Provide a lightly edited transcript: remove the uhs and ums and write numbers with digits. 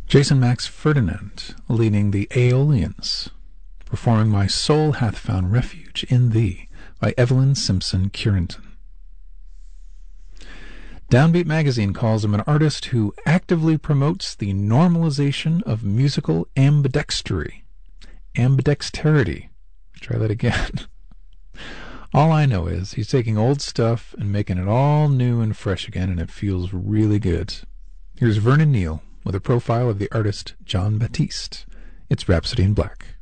Jason Max Ferdinand, leading the Aeolians, performing My Soul Hath Found Refuge in Thee by Evelyn Simpson Curenton. Downbeat magazine calls him an artist who actively promotes the normalization of musical ambidexterity. Ambidexterity. Try that again. All I know is he's taking old stuff and making it all new and fresh again, and it feels really good. Here's Vernon Neal with a profile of the artist Jon Batiste. It's Rhapsody in Black.